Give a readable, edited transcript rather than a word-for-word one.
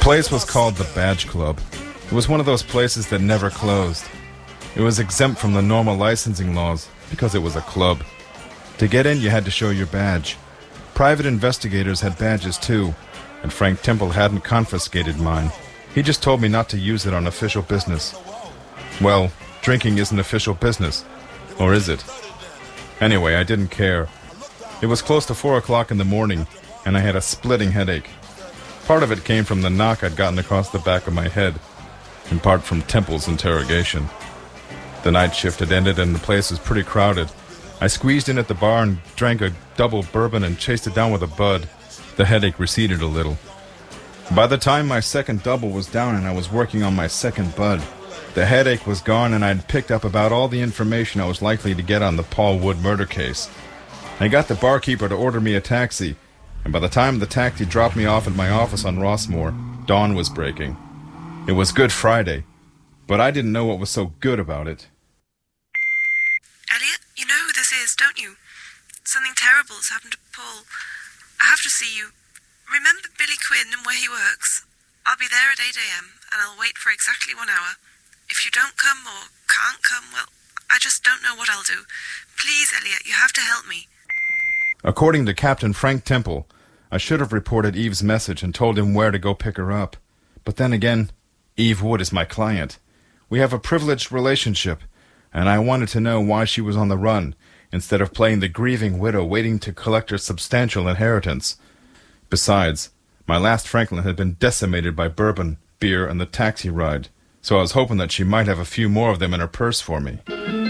place was called the Badge Club. It was one of those places that never closed. It was exempt from the normal licensing laws because it was a club. To get in, you had to show your badge. Private investigators had badges too, and Frank Temple hadn't confiscated mine. He just told me not to use it on official business. Well, drinking isn't official business, or is it? Anyway, I didn't care. It was close to 4 o'clock in the morning, and I had a splitting headache. Part of it came from the knock I'd gotten across the back of my head, and part from Temple's interrogation. The night shift had ended and the place was pretty crowded. I squeezed in at the bar and drank a double bourbon and chased it down with a bud. The headache receded a little. By the time my second double was down and I was working on my second bud, the headache was gone and I'd picked up about all the information I was likely to get on the Paul Wood murder case. I got the barkeeper to order me a taxi, and by the time the taxi dropped me off at my office on Rossmore, dawn was breaking. It was Good Friday, but I didn't know what was so good about it. Elliot, you know who this is, don't you? Something terrible has happened to Paul. I have to see you. Remember Billy Quinn and where he works? I'll be there at 8 a.m. and I'll wait for exactly 1 hour. If you don't come or can't come, well, I just don't know what I'll do. Please, Elliot, you have to help me. According to Captain Frank Temple, I should have reported Eve's message and told him where to go pick her up. But then again, Eve Wood is my client. We have a privileged relationship, and I wanted to know why she was on the run, instead of playing the grieving widow waiting to collect her substantial inheritance. Besides, my last Franklin had been decimated by bourbon, beer, and the taxi ride, so I was hoping that she might have a few more of them in her purse for me.